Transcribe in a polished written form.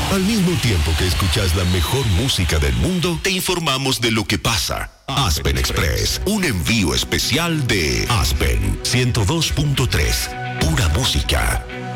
Al mismo tiempo que escuchas la mejor música del mundo, te informamos de lo que pasa. Aspen Express, un envío especial de Aspen 102.3, pura música.